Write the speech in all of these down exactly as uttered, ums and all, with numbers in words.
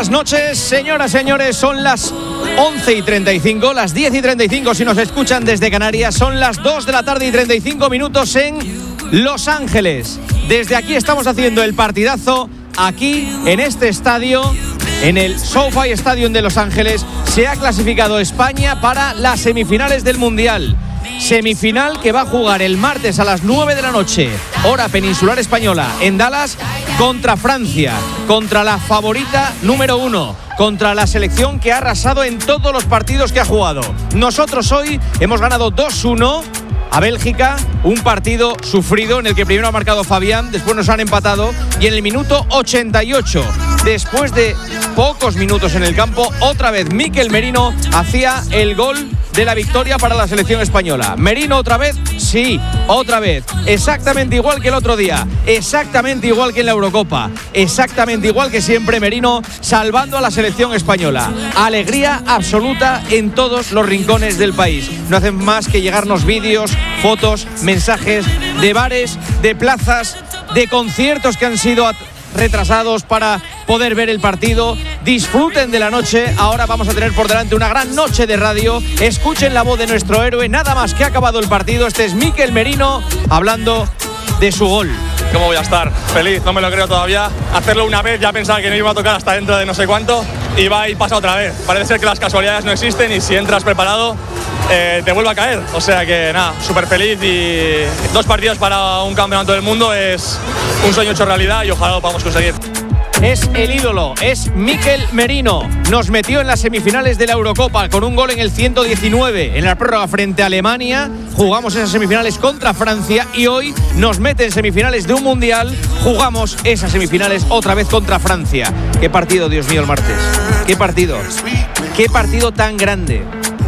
Buenas noches, señoras y señores. Son las once y treinta y cinco, las diez y treinta y cinco si nos escuchan desde Canarias. Son las dos de la tarde y treinta y cinco minutos en Los Ángeles. Desde aquí estamos haciendo el partidazo. Aquí, en este estadio, en el SoFi Stadium de Los Ángeles, se ha clasificado España para las semifinales del Mundial. Semifinal que va a jugar el martes a las nueve de la noche, hora peninsular española, en Dallas, contra Francia, contra la favorita número uno, contra la selección que ha arrasado en todos los partidos que ha jugado. Nosotros hoy hemos ganado dos uno a Bélgica, un partido sufrido en el que primero ha marcado Fabián, después nos han empatado y en el minuto ochenta y ocho, después de pocos minutos en el campo, otra vez Mikel Merino hacía el gol de la victoria para la selección española. Merino otra vez, sí, otra vez, exactamente igual que el otro día, exactamente igual que en la Eurocopa, exactamente igual que siempre Merino salvando a la selección española. Alegría absoluta en todos los rincones del país. No hacen más que llegarnos vídeos, fotos, mensajes de bares, de plazas, de conciertos que han sido at- retrasados para poder ver el partido. Disfruten de la noche. Ahora vamos a tener por delante una gran noche de radio. Escuchen la voz de nuestro héroe nada más que ha acabado el partido. Este es Mikel Merino hablando de su gol. ¿Cómo voy a estar? Feliz, no me lo creo todavía. Hacerlo una vez ya pensaba que no iba a tocar hasta dentro de no sé cuánto y va y pasa otra vez. Parece ser que las casualidades no existen y si entras preparado eh, te vuelve a caer. O sea que nada, súper feliz y dos partidos para un campeonato del mundo es un sueño hecho realidad y ojalá lo podamos conseguir. Es el ídolo, es Mikel Merino. Nos metió en las semifinales de la Eurocopa con un gol en el ciento diecinueve en la prórroga frente a Alemania. Jugamos esas semifinales contra Francia y hoy nos mete en semifinales de un mundial. Jugamos esas semifinales otra vez contra Francia. Qué partido, Dios mío, el martes. Qué partido. Qué partido tan grande.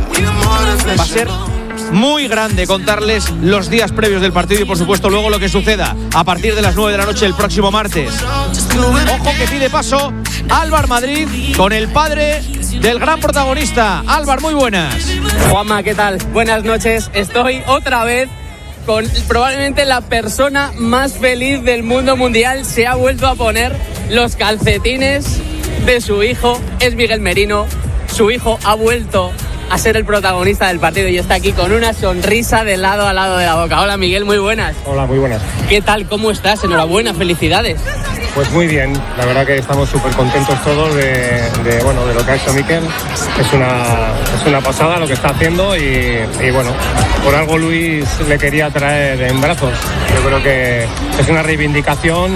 Va a ser muy grande contarles los días previos del partido y por supuesto luego lo que suceda a partir de las nueve de la noche el próximo martes. Ojo que pide paso Álvaro Madrid con el padre del gran protagonista. Álvaro, muy buenas. Juanma, ¿qué tal? Buenas noches. Estoy otra vez con probablemente la persona más feliz del mundo mundial. Se ha vuelto a poner los calcetines de su hijo. Es Miguel Merino. Su hijo ha vuelto a ser el protagonista del partido y está aquí con una sonrisa de lado a lado de la boca. Hola Miguel, muy buenas. Hola, muy buenas. ¿Qué tal? ¿Cómo estás? Enhorabuena, felicidades. Pues muy bien, la verdad que estamos súper contentos todos de, de, bueno, de lo que ha hecho Mikel. Es una, es una pasada lo que está haciendo y, y bueno, por algo Luis le quería traer en brazos. Yo creo que es una reivindicación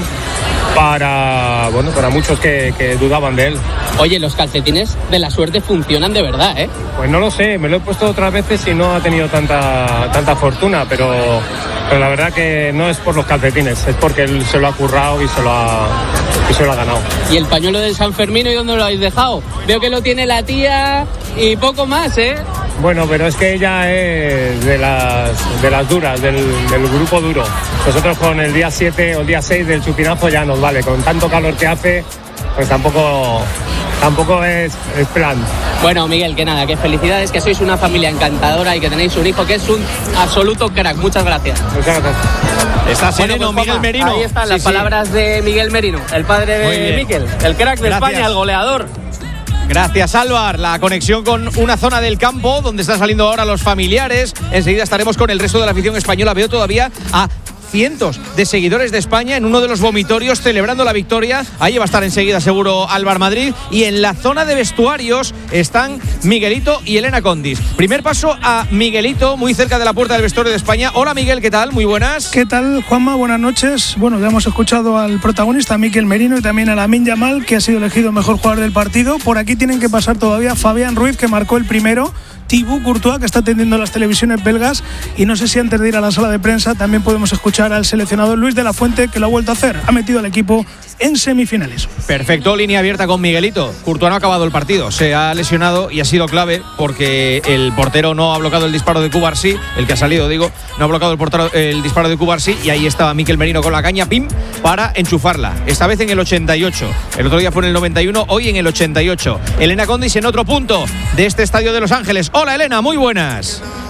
para, bueno, para muchos que, que dudaban de él. Oye, los calcetines de la suerte funcionan de verdad, ¿eh? Pues no lo sé, me lo he puesto otras veces y no ha tenido tanta, tanta fortuna, pero, pero la verdad que no es por los calcetines, es porque él se lo ha currado y se lo ha, y se lo ha ganado. ¿Y el pañuelo de San Fermín y dónde lo habéis dejado? Veo que lo tiene la tía y poco más, ¿eh? Bueno, pero es que ella es de las, de las duras, del, del grupo duro. Nosotros con el día siete o el día seis del chupinazo ya nos vale, con tanto calor que hace, pues tampoco... Tampoco es, es plan. Bueno, Miguel, que nada, que felicidades, que sois una familia encantadora y que tenéis un hijo que es un absoluto crack. Muchas gracias. Muchas gracias. Está sereno, bueno, pues, Miguel Merino. Ahí están sí, las sí. palabras de Miguel Merino, el padre de Mikel, el crack de Gracias. España, el goleador. Gracias, Álvaro. La conexión con una zona del campo donde están saliendo ahora los familiares. Enseguida estaremos con el resto de la afición española. Veo todavía a cientos de seguidores de España en uno de los vomitorios celebrando la victoria. Ahí va a estar enseguida seguro Álvaro Madrid. Y en la zona de vestuarios están Miguelito y Elena Condis. Primer paso a Miguelito, muy cerca de la puerta del vestuario de España. Hola Miguel, ¿qué tal? Muy buenas. ¿Qué tal, Juanma? Buenas noches. Bueno, ya hemos escuchado al protagonista Mikel Merino y también a Lamine Yamal, que ha sido elegido mejor jugador del partido. Por aquí tienen que pasar todavía Fabián Ruiz, que marcó el primero, Thibaut Courtois, que está atendiendo las televisiones belgas, y no sé si antes de ir a la sala de prensa también podemos escuchar al seleccionador Luis de la Fuente, que lo ha vuelto a hacer. Ha metido al equipo en semifinales. Perfecto, línea abierta con Miguelito. Courtois no ha acabado el partido, se ha lesionado y ha sido clave porque el portero no ha bloqueado el disparo de Cubarsí, el que ha salido, digo, no ha bloqueado el, portero, el disparo de Cubarsí, y ahí estaba Mikel Merino con la caña, pim, para enchufarla. Esta vez en el ochenta y ocho, el otro día fue en el noventa y uno, hoy en el ochenta y ocho. Elena Condis en otro punto de este estadio de Los Ángeles. Hola Elena, muy buenas.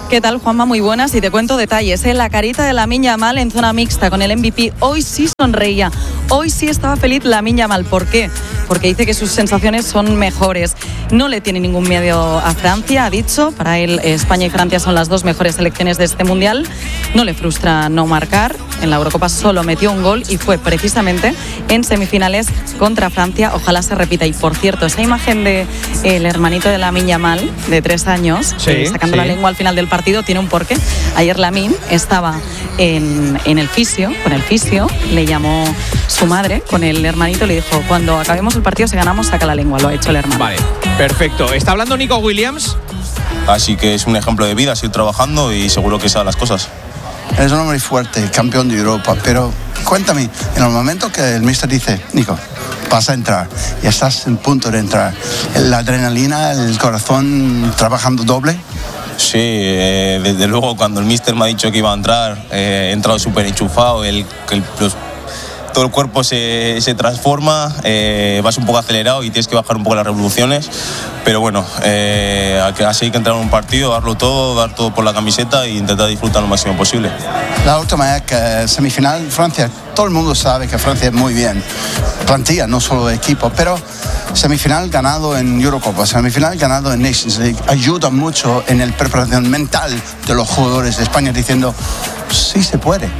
¿Qué tal, Juanma? Muy buenas, y te cuento detalles, ¿eh? La carita de Lamine Yamal en zona mixta con el M V P. Hoy sí sonreía, hoy sí estaba feliz Lamine Yamal. ¿Por qué? Porque dice que sus sensaciones son mejores. No le tiene ningún miedo a Francia, ha dicho. Para él, España y Francia son las dos mejores selecciones de este Mundial. No le frustra no marcar. En la Eurocopa solo metió un gol y fue precisamente en semifinales contra Francia. Ojalá se repita. Y por cierto, esa imagen de el hermanito de Lamine Yamal, de tres años, sí, eh, sacando sí. la lengua al final del partido, tiene un porqué. Ayer Lamine estaba en, en el fisio, con el fisio, le llamó su madre con el hermanito y le dijo: cuando acabemos el partido, si ganamos, saca la lengua. Lo ha hecho el hermano. Vale, perfecto. ¿Está hablando Nico Williams? Así que es un ejemplo de vida, seguir trabajando y seguro que sabe las cosas. Es un hombre fuerte, campeón de Europa, pero cuéntame, en el momento que el míster dice: Nico, vas a entrar, y estás en punto de entrar, la adrenalina, el corazón trabajando doble. Sí, eh, desde luego cuando el míster me ha dicho que iba a entrar, eh, he entrado súper enchufado, el, el, los, todo el cuerpo se, se transforma, eh, vas un poco acelerado y tienes que bajar un poco las revoluciones, pero bueno, eh, así hay que entrar en un partido, darlo todo, dar todo por la camiseta e intentar disfrutar lo máximo posible. La última es que semifinal Francia, todo el mundo sabe que Francia es muy bien, plantilla, no solo equipo, pero semifinal ganado en Eurocopa, semifinal ganado en Nations League, ayuda mucho en la preparación mental de los jugadores de España diciendo: sí se puede.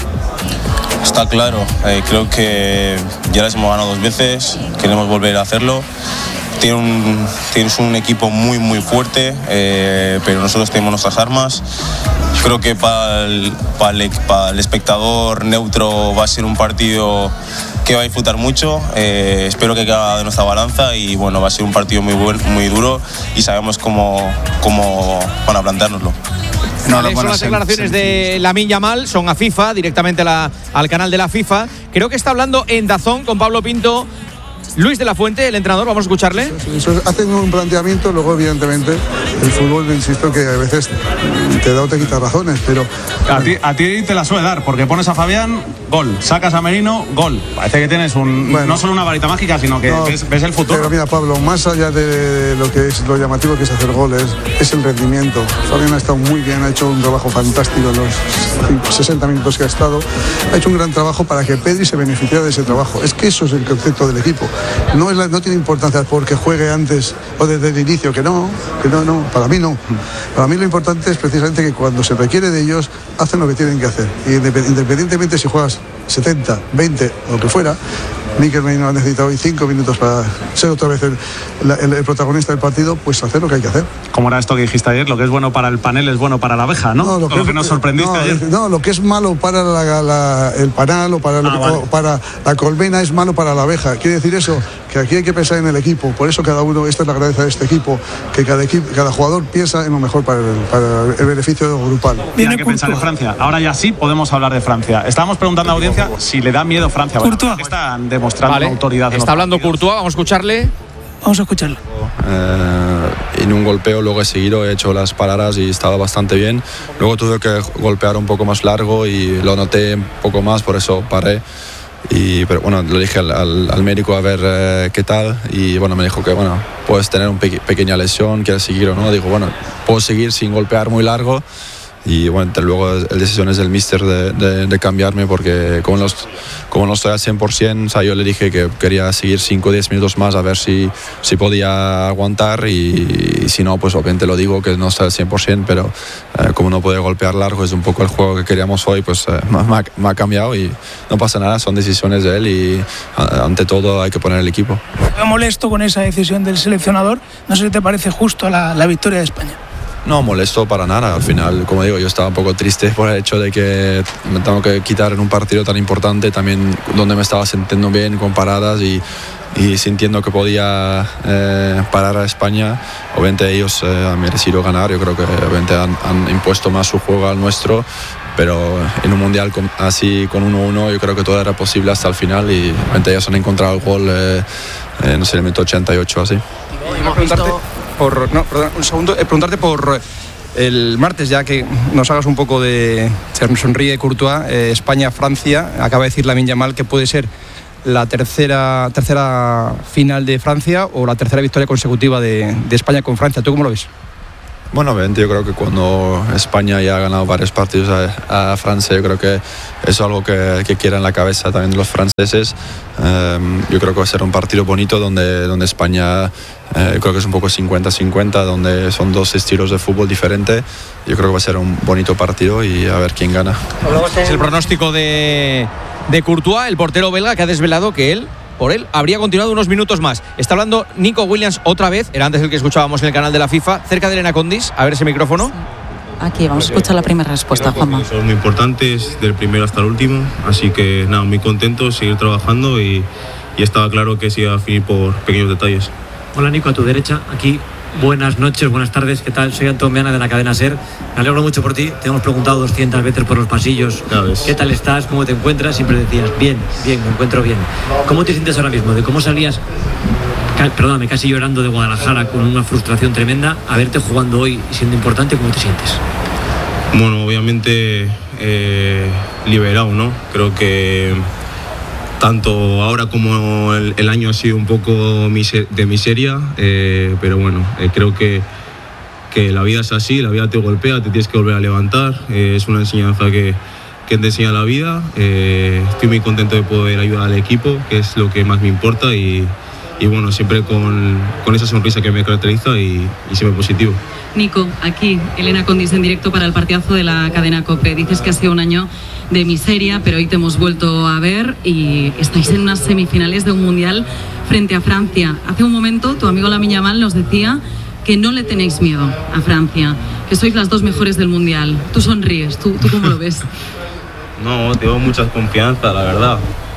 Está claro, eh, creo que ya las hemos ganado dos veces, queremos volver a hacerlo. Tiene un, tienes un equipo muy muy fuerte, eh, pero nosotros tenemos nuestras armas. Creo que para el, para, el, para el espectador neutro va a ser un partido que va a disfrutar mucho. Eh, espero que caiga de nuestra balanza y bueno, va a ser un partido muy buen, muy duro y sabemos cómo, cómo van a planteárnoslo. No, vale, son las declaraciones de Lamine Yamal, son a FIFA, directamente a la, al canal de la FIFA. Creo que está hablando en DAZN con Pablo Pinto. Luis de la Fuente, el entrenador, vamos a escucharle. Eso, hacen un planteamiento, luego evidentemente el fútbol, insisto, que a veces te da o te quita razones, pero... A ti, a ti te la suele dar, porque pones a Fabián, gol, sacas a Merino, gol. Parece que tienes un, bueno, no solo una varita mágica, sino que no, ves, ves el futuro. Pero mira, Pablo, más allá de lo que es lo llamativo que es hacer goles, es el rendimiento. Fabián ha estado muy bien, ha hecho un trabajo fantástico en los sesenta minutos que ha estado, ha hecho un gran trabajo para que Pedri se beneficiara de ese trabajo. Es que eso es el concepto del equipo. No, es la, no tiene importancia porque juegue antes o desde el inicio, que no, que no, no, para mí no. Para mí lo importante es precisamente que cuando se requiere de ellos, hacen lo que tienen que hacer. Y independientemente si juegas setenta, veinte o lo que fuera, Mikel Merino ha necesitado hoy cinco minutos para ser otra vez el, el, el protagonista del partido, pues hacer lo que hay que hacer. ¿Cómo era esto que dijiste ayer? Lo que es bueno para el panel es bueno para la abeja, ¿no? No, lo que, lo que nos sorprendiste no, ayer. No, lo que es malo para la, la, el panal o para, ah, lo, vale. o para la colmena es malo para la abeja. Quiere decir eso, que aquí hay que pensar en el equipo. Por eso cada uno, esta es la grandeza de este equipo, que cada, equipo, cada jugador piensa en lo mejor para el, para el beneficio grupal. Tiene que pensar en Francia. Ahora ya sí podemos hablar de Francia. Estábamos preguntando a la audiencia si le da miedo Francia. Bueno, están demostrando vale. una autoridad. Está hablando partidos. Courtois, vamos a escucharle. Vamos a escucharlo. Eh, en un golpeo luego he seguido, he hecho las paradas y estaba bastante bien. Luego tuve que golpear un poco más largo y lo noté un poco más, por eso paré. Y, pero bueno, le dije al, al, al médico a ver eh, qué tal y bueno, me dijo que bueno, puedes tener una pe- pequeña lesión, quieres seguir o no. Digo, bueno, puedo seguir sin golpear muy largo. Y bueno, luego la decisión es del míster de, de, de cambiarme porque como, los, como no estoy al cien por ciento, o sea, yo le dije que quería seguir cinco o diez minutos más a ver si, si podía aguantar y, y si no, pues obviamente lo digo que no estoy al cien por ciento, pero eh, como no puede golpear largo, es un poco el juego que queríamos hoy, pues eh, me, ha, me ha cambiado y no pasa nada, son decisiones de él y ante todo hay que poner el equipo. Estoy molesto con esa decisión del seleccionador, no sé si te parece justo la, la victoria de España. No, molesto para nada. Al final, como digo, yo estaba un poco triste por el hecho de que me tengo que quitar en un partido tan importante, también donde me estaba sintiendo bien con paradas y, y sintiendo que podía eh, parar a España. Obviamente ellos eh, han merecido ganar, yo creo que obviamente han, han impuesto más su juego al nuestro, pero en un mundial con, así con uno uno yo creo que todo era posible hasta el final y obviamente ellos han encontrado el gol, eh, eh, no sé, en el minuto ochenta y ocho así. Preguntarte por, no, perdón, un segundo, eh, preguntarte por el martes, ya que nos hagas un poco de... Se sonríe Courtois, eh, España-Francia, acaba de decir Lamine Yamal que puede ser la tercera, tercera final de Francia o la tercera victoria consecutiva de, de España con Francia. ¿Tú cómo lo ves? Bueno, obviamente yo creo que cuando España ya ha ganado varios partidos a, a Francia, yo creo que eso es algo que, que quiere en la cabeza también de los franceses. Eh, yo creo que va a ser un partido bonito donde, donde España, eh, creo que es un poco cincuenta cincuenta, donde son dos estilos de fútbol diferentes. Yo creo que va a ser un bonito partido y a ver quién gana. Es el pronóstico de, de Courtois, el portero belga, que ha desvelado que él, por él, habría continuado unos minutos más. Está hablando Nico Williams otra vez, era antes el que escuchábamos en el canal de la FIFA, cerca de Elena Condis. A ver ese micrófono. Aquí vamos a escuchar la primera respuesta, Juanma. Son muy importantes, del primero hasta el último, así que nada, muy contento, seguir trabajando y, y estaba claro que se iba a finir por pequeños detalles. Hola Nico, a tu derecha, aquí. Buenas noches, buenas tardes, ¿qué tal? Soy Antón Meana de la cadena SER. Me alegro mucho por ti, te hemos preguntado doscientas veces por los pasillos. ¿Qué tal estás? ¿Cómo te encuentras? Siempre decías, bien, bien, me encuentro bien. ¿Cómo te sientes ahora mismo? ¿De cómo salías, perdóname, casi llorando de Guadalajara con una frustración tremenda, a verte jugando hoy y siendo importante? ¿Cómo te sientes? Bueno, obviamente eh, liberado, ¿no? Creo que tanto ahora como el, el año ha sido un poco de miseria, eh, pero bueno, eh, creo que, que la vida es así, la vida te golpea, te tienes que volver a levantar, eh, es una enseñanza que, que te enseña la vida. Eh, estoy muy contento de poder ayudar al equipo, que es lo que más me importa, y, y bueno, siempre con, con esa sonrisa que me caracteriza y, y siempre positivo. Nico, aquí Elena Condis en directo para el partidazo de la cadena COPE. Dices que ha sido un año de miseria, pero hoy te hemos vuelto a ver y estáis en unas semifinales de un mundial frente a Francia. Hace un momento tu amigo Lamine Yamal nos decía que no le tenéis miedo a Francia, que sois las dos mejores del mundial. Tú sonríes, ¿tú, tú cómo lo ves? No, tengo mucha confianza, la verdad.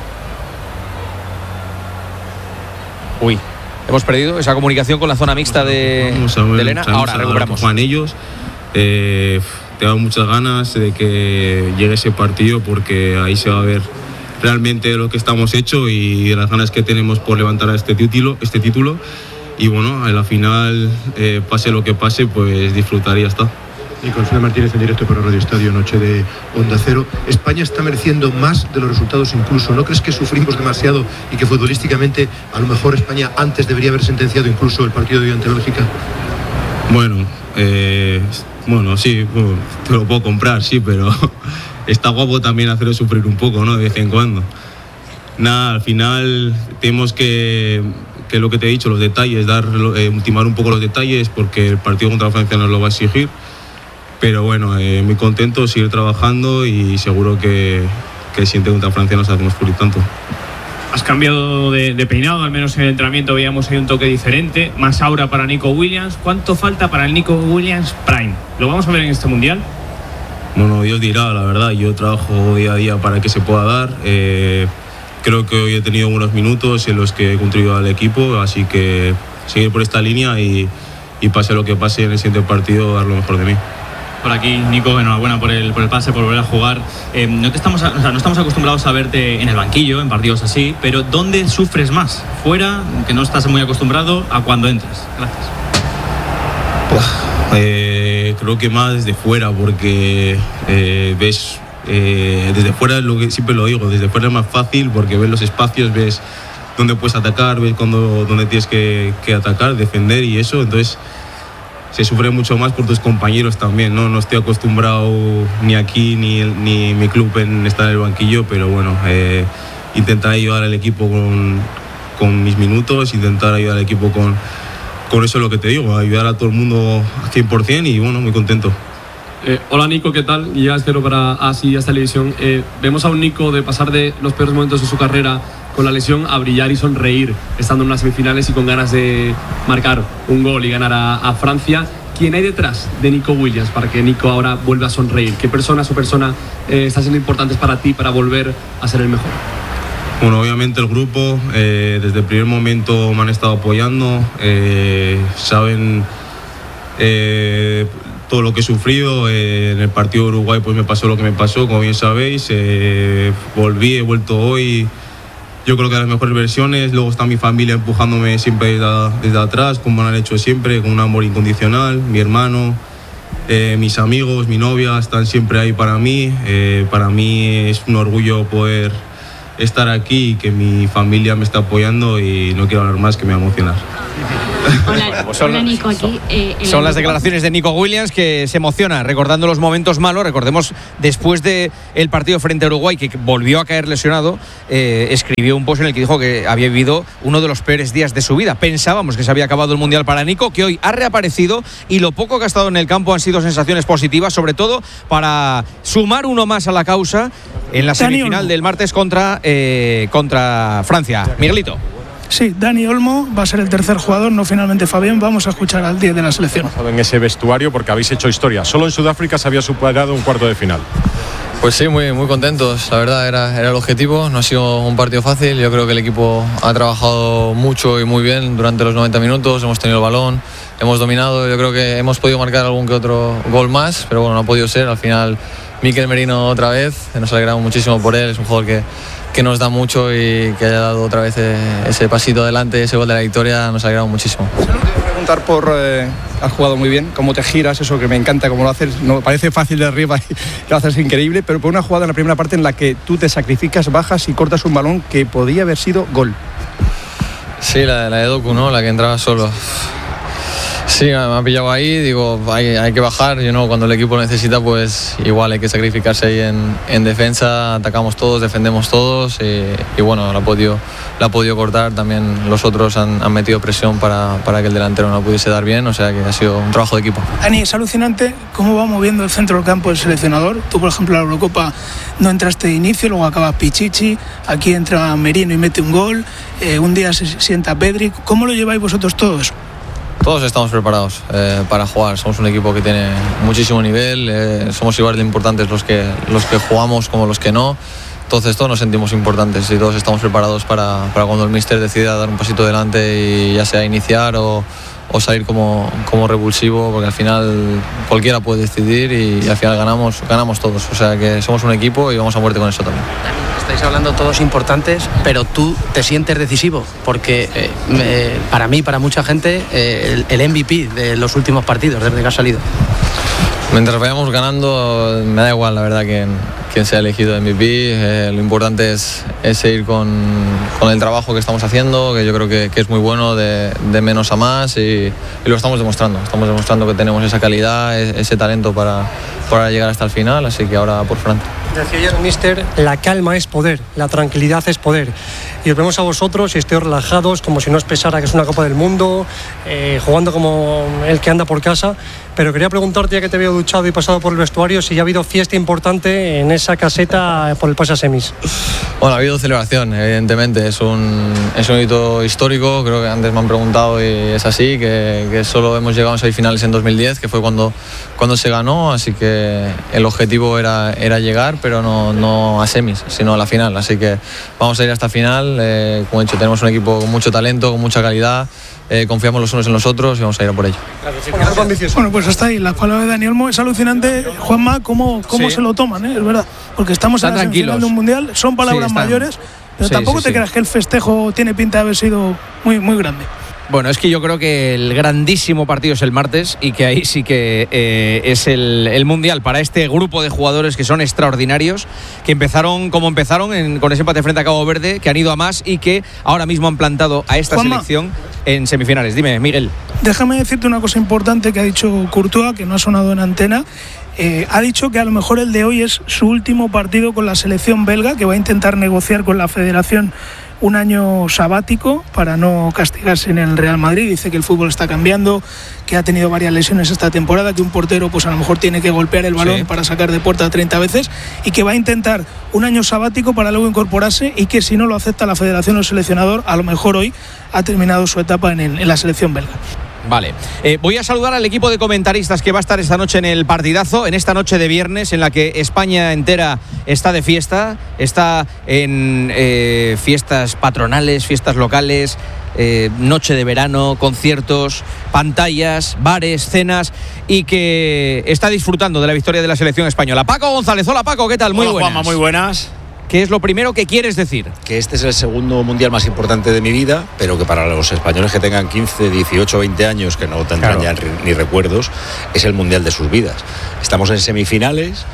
Uy, hemos perdido esa comunicación con la zona mixta de, vamos a ver, de Elena. Ahora recuperamos. Juan ellos. Eh, tengo muchas ganas de que llegue ese partido, porque ahí se va a ver realmente lo que estamos hechos y las ganas que tenemos por levantar a este título, este título. Y bueno, a la final, eh, pase lo que pase, pues disfrutar y ya está. Nicolás Martínez en directo para Radio Estadio, noche de Onda Cero. España está mereciendo más de los resultados incluso. ¿No crees que sufrimos demasiado y que futbolísticamente a lo mejor España antes debería haber sentenciado incluso el partido de hoy ante Bélgica? Bueno, eh, bueno, sí, bueno, te lo puedo comprar, sí, pero está guapo también hacerlo sufrir un poco, ¿no? De vez en cuando. Nada, al final tenemos que, que lo que te he dicho, los detalles, dar, eh, ultimar un poco los detalles, porque el partido contra Francia nos lo va a exigir. Pero bueno, eh, muy contento, seguir trabajando y seguro que, que el siguiente contra Francia nos hacemos pulir tanto. Has cambiado de, de peinado, al menos en el entrenamiento veíamos ahí un toque diferente, más aura para Nico Williams. ¿Cuánto falta para el Nico Williams Prime? ¿Lo vamos a ver en este Mundial? Bueno, Dios dirá, la verdad, yo trabajo día a día para que se pueda dar. Eh, creo que hoy he tenido unos minutos en los que he contribuido al equipo, así que seguir por esta línea y, y pase lo que pase en el siguiente partido, dar lo mejor de mí. Por aquí, Nico, enhorabuena por el, por el pase, por volver a jugar. Eh, no, te estamos, o sea, no estamos acostumbrados a verte en el banquillo, en partidos así, pero ¿dónde sufres más? ¿Fuera, que no estás muy acostumbrado, a cuando entras? Gracias. Eh, creo que más desde fuera, porque eh, ves, eh, desde fuera, lo que siempre lo digo, desde fuera es más fácil porque ves los espacios, ves dónde puedes atacar, ves cuando, dónde tienes que, que atacar, defender y eso, entonces se sufre mucho más por tus compañeros también, ¿no? No estoy acostumbrado ni aquí ni, el, ni mi club en estar en el banquillo, pero bueno, eh, intentar ayudar al equipo con, con mis minutos, intentar ayudar al equipo con, con eso es lo que te digo, ayudar a todo el mundo al cien por ciento y bueno, muy contento. Eh, hola Nico, ¿qué tal? Y ya espero para así esta televisión. Eh, vemos a un Nico de pasar de los peores momentos de su carrera con la lesión a brillar y sonreír, estando en unas semifinales y con ganas de marcar un gol y ganar a, a Francia. ¿Quién hay detrás de Nico Williams para que Nico ahora vuelva a sonreír? ¿Qué personas o persona eh, están siendo importantes para ti para volver a ser el mejor? Bueno, obviamente el grupo, eh, desde el primer momento me han estado apoyando, eh, saben eh, todo lo que he sufrido. Eh, en el partido de Uruguay pues me pasó lo que me pasó, como bien sabéis. Eh, volví, he vuelto hoy, yo creo que a las mejores versiones. Luego está mi familia empujándome siempre desde, desde atrás, como lo han hecho siempre, con un amor incondicional. Mi hermano, eh, mis amigos, mi novia están siempre ahí para mí. Eh, para mí es un orgullo poder estar aquí y que mi familia me está apoyando, y no quiero hablar más, que me va a emocionar. Hola, Pues son, hola Nico, aquí. Eh, son el- las declaraciones de Nico Williams, que se emociona recordando los momentos malos. Recordemos, después del partido frente a Uruguay, que volvió a caer lesionado, eh, escribió un post en el que dijo que había vivido uno de los peores días de su vida. Pensábamos que se había acabado el Mundial para Nico, que hoy ha reaparecido, y lo poco que ha estado en el campo han sido sensaciones positivas, sobre todo para sumar uno más a la causa en la semifinal del martes contra, eh, contra Francia. Miguelito. Sí, Dani Olmo va a ser el tercer jugador, no finalmente Fabián. Vamos a escuchar al diez de la selección. En ese vestuario, porque habéis hecho historia. Solo en Sudáfrica se había superado un cuarto de final. Pues sí, muy, muy contentos, la verdad era, era el objetivo, no ha sido un partido fácil, yo creo que el equipo ha trabajado mucho y muy bien durante los noventa minutos, hemos tenido el balón, hemos dominado, yo creo que hemos podido marcar algún que otro gol más, pero bueno, no ha podido ser, al final Mikel Merino otra vez, nos alegramos muchísimo por él, es un jugador que, que nos da mucho y que haya dado otra vez ese pasito adelante, ese gol de la victoria, nos alegramos muchísimo. Preguntar por eh, has jugado muy bien, cómo te giras, eso que me encanta cómo lo haces, no parece fácil de arriba y lo haces increíble, pero por una jugada en la primera parte en la que tú te sacrificas, bajas y cortas un balón que podía haber sido gol. Sí, la, la de Doku, ¿no? La que entraba solo. Sí, me ha pillado ahí, digo, hay, hay que bajar, you know, cuando el equipo necesita, pues igual hay que sacrificarse ahí en, en defensa, atacamos todos, defendemos todos y, y bueno, la ha podido, la ha podido cortar, también los otros han, han metido presión para, para que el delantero no pudiese dar bien, o sea que ha sido un trabajo de equipo. Dani, es alucinante cómo va moviendo el centro del campo el seleccionador. Tú, por ejemplo, en la Eurocopa no entraste de inicio, luego acabas Pichichi, aquí entra Merino y mete un gol, eh, un día se sienta Pedri. ¿Cómo lo lleváis vosotros todos? Todos estamos preparados eh, para jugar, somos un equipo que tiene muchísimo nivel, eh, somos igual de importantes los que, los que jugamos como los que no, entonces todos nos sentimos importantes y todos estamos preparados para, para cuando el míster decida dar un pasito adelante y ya sea iniciar o, o salir como, como revulsivo, porque al final cualquiera puede decidir y, y al final ganamos, ganamos todos, o sea que somos un equipo y vamos a muerte con eso también. Estáis hablando todos importantes, pero tú te sientes decisivo, porque eh, me, para mí, para mucha gente, eh, el, el M V P de los últimos partidos, desde que has salido. Mientras vayamos ganando, me da igual, la verdad, quién, quién sea elegido M V P. Eh, lo importante es, es seguir con, con el trabajo que estamos haciendo, que yo creo que, que es muy bueno, de, de menos a más, y, y lo estamos demostrando. Estamos demostrando que tenemos esa calidad, ese talento para, para llegar hasta el final, así que ahora por Francia. Decía ayer el míster, la calma es poder, la tranquilidad es poder. Y os vemos a vosotros y estéis relajados, como si no os pesara que es una Copa del Mundo, eh, jugando como el que anda por casa. Pero quería preguntarte, ya que te veo duchado y pasado por el vestuario, si ya ha habido fiesta importante en esa caseta por el pase a semis. Bueno, ha habido celebración, evidentemente, es un, es un hito histórico, creo que antes me han preguntado y es así, que, que solo hemos llegado a semifinales en dos mil diez, que fue cuando, cuando se ganó, así que el objetivo era, era llegar, pero no, no a semis, sino a la final, así que vamos a ir hasta final, eh, como he dicho, tenemos un equipo con mucho talento, con mucha calidad, eh, confiamos los unos en los otros y vamos a ir a por ello. Bueno, pues hasta ahí, las palabras de Dani Olmo. Es alucinante, Juanma, cómo, cómo Sí. se lo toman, ¿eh? Es verdad, porque estamos Están en la semifinal tranquilos. de un mundial, son palabras Sí, están. mayores, pero Sí, tampoco sí, te sí. creas que el festejo tiene pinta de haber sido muy, muy grande. Bueno, es que yo creo que el grandísimo partido es el martes y que ahí sí que eh, es el, el mundial para este grupo de jugadores que son extraordinarios, que empezaron como empezaron en, con ese empate frente a Cabo Verde, que han ido a más y que ahora mismo han plantado a esta Juanma. selección en semifinales. Dime, Miguel. Déjame decirte una cosa importante que ha dicho Courtois, que no ha sonado en antena. Eh, ha dicho que a lo mejor el de hoy es su último partido con la selección belga, que va a intentar negociar con la federación un año sabático para no castigarse en el Real Madrid. Dice que el fútbol está cambiando, que ha tenido varias lesiones esta temporada, que un portero pues a lo mejor tiene que golpear el balón Sí. para sacar de puerta treinta veces, y que va a intentar un año sabático para luego incorporarse, y que si no lo acepta la federación o el seleccionador, a lo mejor hoy ha terminado su etapa en, el- en la selección belga. Vale, eh, voy a saludar al equipo de comentaristas que va a estar esta noche en el partidazo, en esta noche de viernes en la que España entera está de fiesta, está en eh, fiestas patronales, fiestas locales, eh, noche de verano, conciertos, pantallas, bares, cenas, y que está disfrutando de la victoria de la selección española. Paco González, hola Paco, ¿qué tal? Muy Hola, buenas. Juanma, muy buenas. ¿Qué es lo primero que quieres decir? Que este es el segundo mundial más importante de mi vida, pero que para los españoles que tengan quince, dieciocho, veinte años, que no tendrán Claro. ya ni recuerdos, es el mundial de sus vidas. Estamos en semifinales,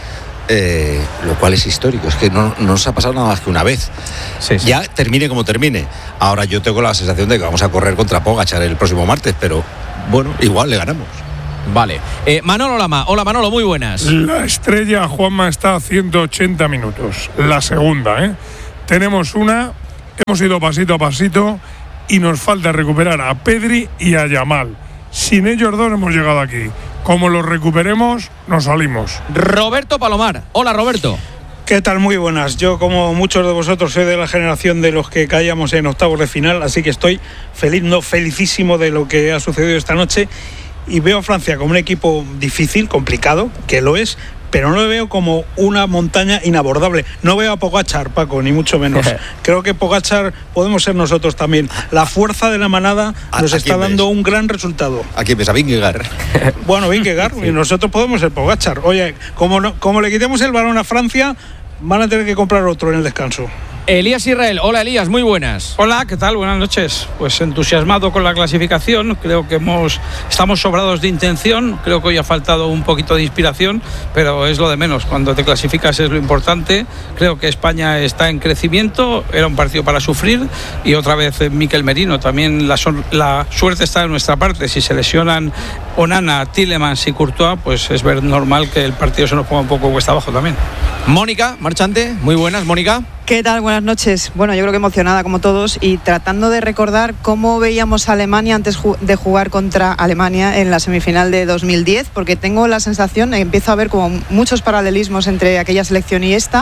eh, lo cual es histórico. Es que no, no nos ha pasado nada más que una vez. Sí, sí. Ya termine como termine. Ahora yo tengo la sensación de que vamos a correr contra Pogačar el próximo martes, pero bueno, igual le ganamos. Vale. Eh, Manolo Lama. Hola, Manolo, muy buenas. La estrella, Juanma, está a ciento ochenta minutos. La segunda, ¿eh? Tenemos una, hemos ido pasito a pasito y nos falta recuperar a Pedri y a Yamal. Sin ellos dos hemos llegado aquí. Como los recuperemos, nos salimos. Roberto Palomar. Hola, Roberto. ¿Qué tal? Muy buenas. Yo, como muchos de vosotros, soy de la generación de los que caíamos en octavos de final, así que estoy feliz, no, felicísimo de lo que ha sucedido esta noche. Y veo a Francia como un equipo difícil, complicado, que lo es, pero no lo veo como una montaña inabordable. No veo a Pogačar, Paco, ni mucho menos. Creo que Pogačar podemos ser nosotros también. La fuerza de la manada nos está dando un gran resultado. ¿A quién ves? ¿A Vingegaard? Bueno, Vingegaard, sí. Y nosotros podemos ser Pogačar. Oye, como, no, como le quitemos el balón a Francia, van a tener que comprar otro en el descanso. Elías Israel. Hola, Elías, muy buenas. Hola, ¿qué tal? Buenas noches. Pues entusiasmado con la clasificación. Creo que hemos estamos sobrados de intención. Creo que hoy ha faltado un poquito de inspiración, pero es lo de menos. Cuando te clasificas es lo importante. Creo que España está en crecimiento. Era un partido para sufrir. Y otra vez Mikel Merino. También la, son, la suerte está en nuestra parte. Si se lesionan Onana, Tielemans y Courtois, pues es ver normal que el partido se nos ponga un poco cuesta abajo también. Mónica Marchante, muy buenas, Mónica. ¿Qué tal? Buenas noches. Bueno, yo creo que emocionada como todos y tratando de recordar cómo veíamos a Alemania antes de jugar contra Alemania en la semifinal de dos mil diez, porque tengo la sensación, empiezo a ver como muchos paralelismos entre aquella selección y esta.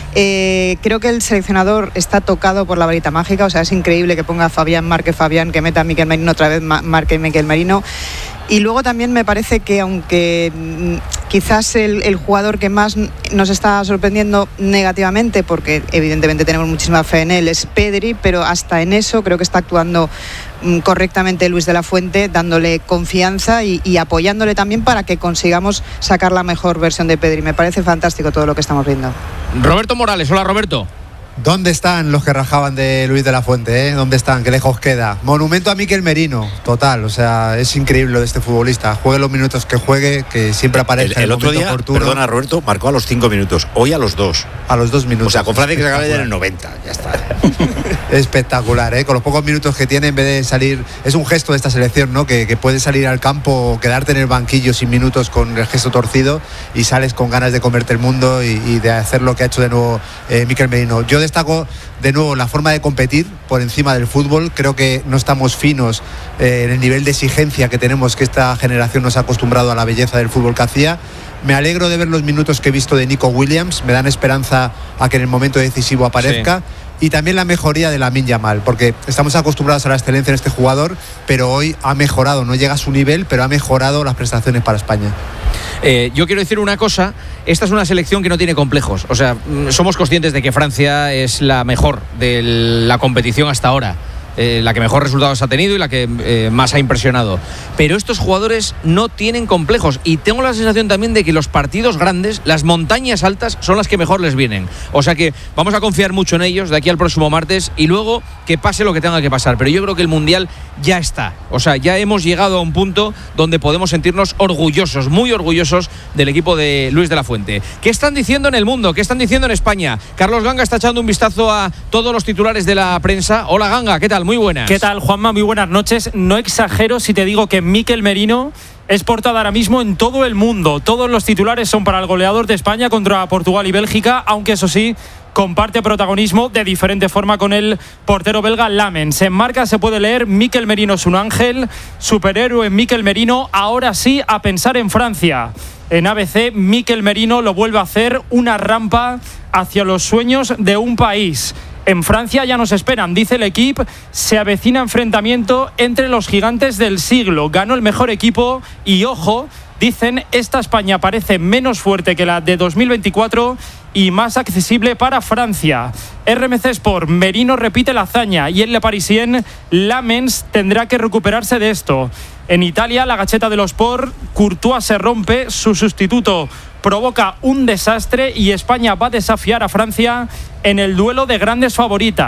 Eh, creo que el seleccionador está tocado por la varita mágica, o sea, es increíble que ponga a Fabián, marque Fabián, que meta a Mikel Merino otra vez, marque Mikel Merino. Y luego también me parece que aunque quizás el, el jugador que más nos está sorprendiendo negativamente, porque evidentemente tenemos muchísima fe en él, es Pedri, pero hasta en eso creo que está actuando correctamente Luis de la Fuente, dándole confianza y, y apoyándole también para que consigamos sacar la mejor versión de Pedri. Me parece fantástico todo lo que estamos viendo. Roberto Morales. Hola, Roberto. ¿Dónde están los que rajaban de Luis de la Fuente? Eh? ¿Dónde están? ¿Qué lejos queda? Monumento a Mikel Merino, total. O sea, es increíble lo de este futbolista. Juegue los minutos que juegue, que siempre aparece el, el, el otro momento día, oportuno. Perdona, Roberto, marcó a los cinco minutos. Hoy a los dos. A los dos minutos. O sea, con Francia que se acaba ya en el noventa. Ya está. Espectacular, ¿eh? Con los pocos minutos que tiene, en vez de salir... Es un gesto de esta selección, ¿no? Que, que puedes salir al campo o quedarte en el banquillo sin minutos con el gesto torcido y sales con ganas de comerte el mundo y, y de hacer lo que ha hecho de nuevo eh, Mikel Merino. Yo destaco de nuevo la forma de competir por encima del fútbol. Creo que no estamos finos eh, en el nivel de exigencia que tenemos, que esta generación nos ha acostumbrado a la belleza del fútbol que hacía. Me alegro de ver los minutos que he visto de Nico Williams, me dan esperanza a que en el momento decisivo aparezca. Sí. Y también la mejoría de Lamine Yamal, porque estamos acostumbrados a la excelencia en este jugador, pero hoy ha mejorado, no llega a su nivel, pero ha mejorado las prestaciones para España. Eh, yo quiero decir una cosa, esta es una selección que no tiene complejos, o sea, somos conscientes de que Francia es la mejor de la competición hasta ahora. Eh, la que mejor resultados ha tenido y la que eh, más ha impresionado. Pero estos jugadores no tienen complejos y tengo la sensación también de que los partidos grandes, las montañas altas, son las que mejor les vienen. O sea que vamos a confiar mucho en ellos de aquí al próximo martes y luego que pase lo que tenga que pasar. Pero yo creo que el Mundial ya está. O sea, ya hemos llegado a un punto donde podemos sentirnos orgullosos, muy orgullosos del equipo de Luis de la Fuente. ¿Qué están diciendo en el mundo? ¿Qué están diciendo en España? Carlos Ganga está echando un vistazo a todos los titulares de la prensa. Hola, Ganga, ¿qué tal? Muy buenas. ¿Qué tal, Juanma? Muy buenas noches. No exagero si te digo que Mikel Merino es portada ahora mismo en todo el mundo. Todos los titulares son para el goleador de España contra Portugal y Bélgica, aunque eso sí, comparte protagonismo de diferente forma con el portero belga Lamens. En Marca se puede leer: Mikel Merino es un ángel, superhéroe Mikel Merino, ahora sí a pensar en Francia. En A B C, Mikel Merino lo vuelve a hacer, una rampa hacia los sueños de un país. En Francia ya nos esperan, dice el equipo, se avecina enfrentamiento entre los gigantes del siglo. Ganó el mejor equipo y, ojo, dicen, esta España parece menos fuerte que la de dos mil veinticuatro y más accesible para Francia. R M C Sport, Merino repite la hazaña y en Le Parisien, Lamens tendrá que recuperarse de esto. En Italia, la Gazzetta dello Sport, Courtois se rompe, su sustituto provoca un desastre y España va a desafiar a Francia en el duelo de grandes favoritas.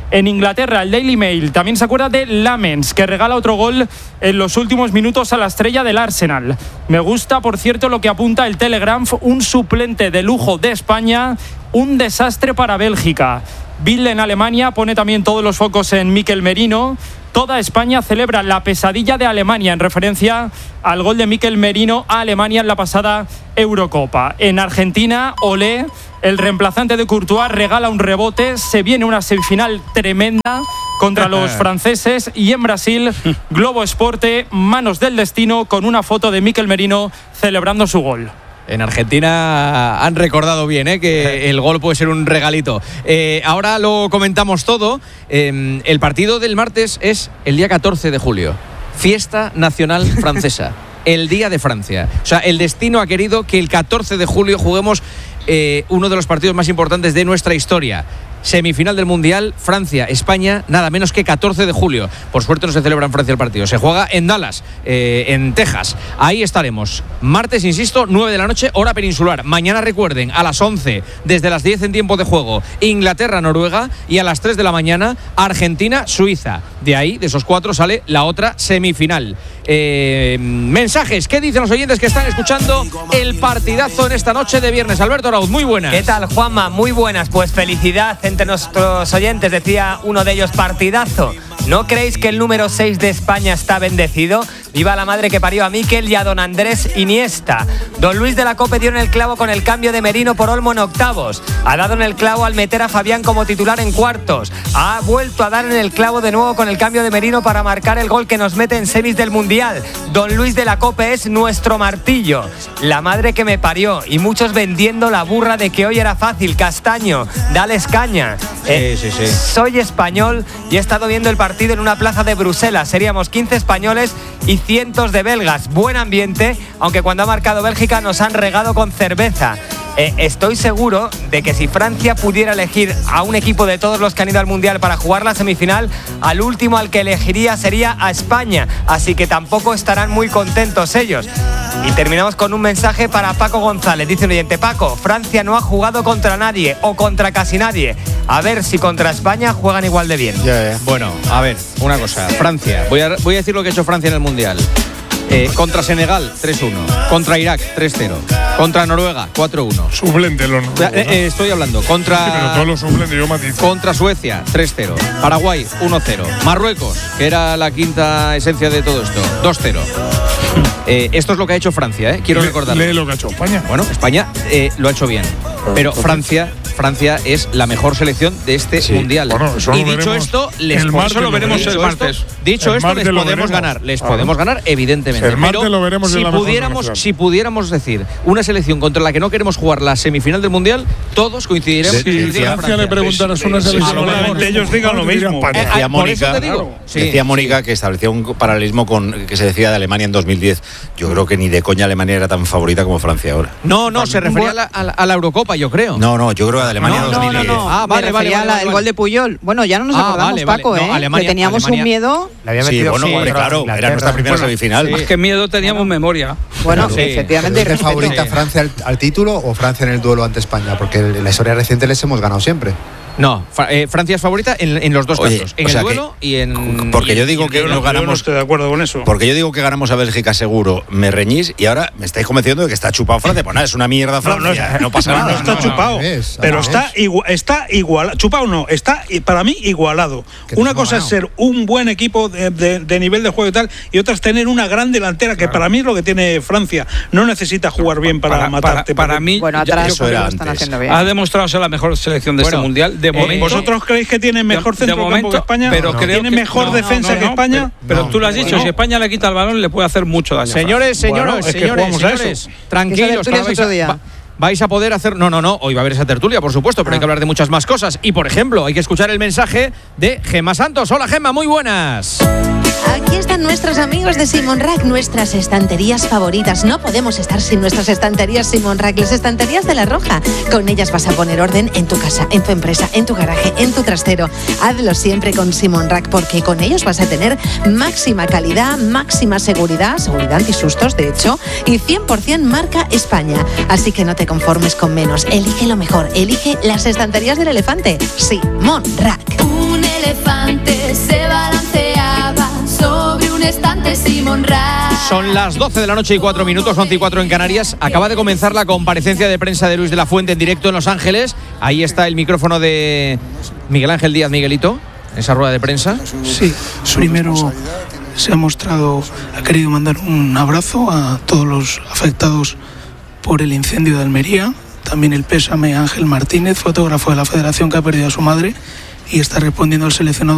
En Inglaterra, el Daily Mail también se acuerda de Lamens, que regala otro gol en los últimos minutos a la estrella del Arsenal. Me gusta, por cierto, lo que apunta el Telegraph, un suplente de lujo de España, un desastre para Bélgica. Bild en Alemania pone también todos los focos en Mikel Merino. Toda España celebra la pesadilla de Alemania en referencia al gol de Mikel Merino a Alemania en la pasada Eurocopa. En Argentina, Olé, el reemplazante de Courtois, regala un rebote. Se viene una semifinal tremenda contra los franceses. Y en Brasil, Globo Esporte, manos del destino, con una foto de Mikel Merino celebrando su gol. En Argentina han recordado bien, ¿eh? que el gol puede ser un regalito. Eh, ahora lo comentamos todo. Eh, el partido del martes es el día catorce de julio. Fiesta Nacional Francesa. El Día de Francia. O sea, el destino ha querido que el catorce de julio juguemos eh, uno de los partidos más importantes de nuestra historia. Semifinal del Mundial, Francia-España, nada menos que catorce de julio. Por suerte no se celebra en Francia el partido. Se juega en Dallas, eh, en Texas. Ahí estaremos. Martes, insisto, nueve de la noche, hora peninsular. Mañana, recuerden, a las once, desde las diez en tiempo de juego, Inglaterra-Noruega. Y a las tres de la mañana, Argentina-Suiza. De ahí, de esos cuatro, sale la otra semifinal. Eh, mensajes, ¿qué dicen los oyentes que están escuchando el partidazo en esta noche de viernes? Alberto Arauz, muy buenas. ¿Qué tal, Juanma? Muy buenas. Pues felicidad entre nuestros oyentes, decía uno de ellos, partidazo. ¿No creéis que el número seis de España está bendecido? Viva la madre que parió a Mikel y a don Andrés Iniesta. Don Luis de la Cope dio en el clavo con el cambio de Merino por Olmo en octavos. Ha dado en el clavo al meter a Fabián como titular en cuartos. Ha vuelto a dar en el clavo de nuevo con el cambio de Merino para marcar el gol que nos mete en semis del Mundial. Don Luis de la Cope es nuestro martillo. La madre que me parió. Y muchos vendiendo la burra de que hoy era fácil. Castaño, dales caña. Eh, sí, sí, sí. Soy español y he estado viendo el partido en una plaza de Bruselas. Seríamos quince españoles y cientos de belgas. Buen ambiente, aunque cuando ha marcado Bélgica nos han regado con cerveza. Eh, estoy seguro de que si Francia pudiera elegir a un equipo de todos los que han ido al Mundial para jugar la semifinal, al último al que elegiría sería a España. Así que tampoco estarán muy contentos ellos. Y terminamos con un mensaje para Paco González. Dice un oyente: Paco, Francia no ha jugado contra nadie o contra casi nadie. A ver si contra España juegan igual de bien. Yeah, yeah. Bueno, a ver, una cosa. Francia, voy a, voy a decir lo que ha hecho Francia en el Mundial. Eh, contra Senegal, tres uno. Contra Irak, tres cero. Contra Noruega, cuatro uno. Suplente lo eh, eh, Estoy hablando. Contra. Sí, pero todos los suplentes, yo matizo. Contra Suecia, tres cero. Paraguay, uno cero. Marruecos, que era la quinta esencia de todo esto, dos cero. Eh, esto es lo que ha hecho Francia, ¿eh? Quiero Le, recordarlo. Lee lo que ha hecho España. Bueno, España eh, lo ha hecho bien. Pero Francia, Francia es la mejor selección de este sí. Mundial. Bueno, y dicho esto, les el martes lo veremos el martes. Dicho el esto, martes les podemos veremos. ganar. Les ah, podemos ganar, evidentemente. El martes pero lo veremos si en la pudiéramos, mejor si pudiéramos decir una selección contra la que no queremos jugar la semifinal del Mundial, todos coincidiremos. Si sí, Francia, Francia le preguntaras una selección, probablemente sí, ellos digan lo mismo. Decía eh, Mónica, claro. sí. decía Mónica que establecía un paralelismo con que se decía de Alemania en dos mil diez. Yo creo que ni de coña Alemania era tan favorita como Francia ahora. No, no, se refería a la, a, la, a la Eurocopa, yo creo. No, no, yo creo a Alemania no, dos mil diez. No, no, no. Ah, vale, Me vale, refería vale, a la, vale, el vale. gol de Puyol. Bueno, ya no nos ah, acordamos, vale, Paco, vale. ¿eh? No, Alemania, que teníamos Alemania, un miedo. Le había metido sí, bueno, hombre, claro, era nuestra primera bueno, semifinal. Sí. Más que miedo teníamos memoria. Bueno, sí. efectivamente. ¿Es favorita sí. Francia al, al título o Francia en el duelo ante España? Porque en la historia reciente les hemos ganado siempre. No, eh, Francia es favorita en, en los dos Oye, casos, en o sea el duelo que, y en. Porque y yo en, digo que yo no, no ganamos. Yo no estoy de acuerdo con eso. Porque yo digo que ganamos a Bélgica seguro, me reñís y ahora me estáis convenciendo de que está chupado Francia. Pues nada, es una mierda Francia, no, no, no pasa no, nada. No está no, chupado, no, es, pero es. está igual, está igual, chupado no, está para mí igualado. Una cosa es ser un buen equipo de, de, de nivel de juego y tal, y otra es tener una gran delantera, que claro. para mí es lo que tiene Francia. No necesita jugar bien para, para matarte. Para, para mí, bueno, atrás eso era lo están haciendo bien. Ha demostrado ser la mejor selección de bueno, este mundial. De momento, eh, ¿vosotros creéis que tiene mejor centro de momento, que España? Pero no. creo ¿Tiene que, mejor no, defensa no, no, que España? No, pero no, tú lo has dicho, bueno. si España le quita el balón le puede hacer mucho daño. Señores, señores, bueno, señores, señores, tranquilos, que vais a, va, vais a poder hacer. No, no, no, hoy va a haber esa tertulia, por supuesto, pero ah. hay que hablar de muchas más cosas. Y por ejemplo, hay que escuchar el mensaje de Gemma Santos. Hola, Gemma, muy buenas. Aquí están nuestros amigos de Simon Rack, nuestras estanterías favoritas. No podemos estar sin nuestras estanterías Simon Rack, las estanterías de La Roja. Con ellas vas a poner orden en tu casa, en tu empresa, en tu garaje, en tu trastero. Hazlo siempre con Simon Rack, porque con ellos vas a tener máxima calidad, máxima seguridad, seguridad antisustos, de hecho, y cien por ciento marca España. Así que no te conformes con menos. Elige lo mejor. Elige las estanterías del elefante. Simon Rack. elefante se balanceaba sobre un estante Simón Rack. Son las doce de la noche y cuatro minutos, once y cuatro en Canarias. Acaba de comenzar la comparecencia de prensa de Luis de la Fuente en directo en Los Ángeles. Ahí está el micrófono de Miguel Ángel Díaz. Miguelito, esa rueda de prensa. Sí, primero se ha mostrado, ha querido mandar un abrazo a todos los afectados por el incendio de Almería. También el pésame a Ángel Martínez, fotógrafo de la Federación que ha perdido a su madre y está respondiendo al seleccionador